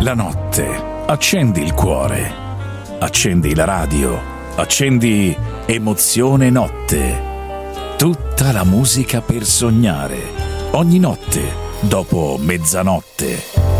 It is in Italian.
la notte, accendi il cuore, accendi la radio, accendi Emozione Notte. Tutta la musica per sognare, ogni notte, dopo mezzanotte.